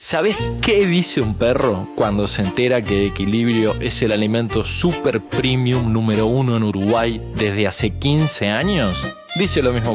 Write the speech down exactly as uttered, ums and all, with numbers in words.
¿Sabés qué dice un perro cuando se entera que Equilibrio es el alimento super premium número uno en Uruguay desde hace quince años? Dice lo mismo